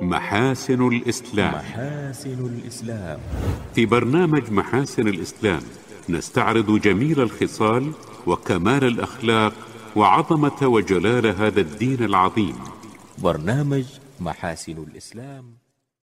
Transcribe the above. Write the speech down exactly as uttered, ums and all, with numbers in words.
محاسن الإسلام. محاسن الإسلام. في برنامج محاسن الإسلام نستعرض جميل الخصال وكمال الأخلاق وعظمة وجلال هذا الدين العظيم. برنامج محاسن الإسلام